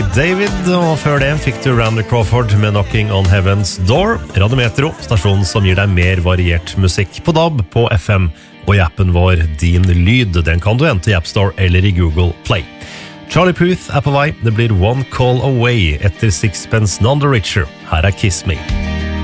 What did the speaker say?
David, og før det fikk du Randy Crawford med Knocking on Heaven's Door. Radio Metro, stasjonen som gir deg mer variert musikk på DAB, på FM og i appen vår Din Lyd. Den kan du hente i App Store eller i Google Play. Charlie Puth på vei. Det blir One Call Away etter Sixpence None the Richer. Her Kiss Me.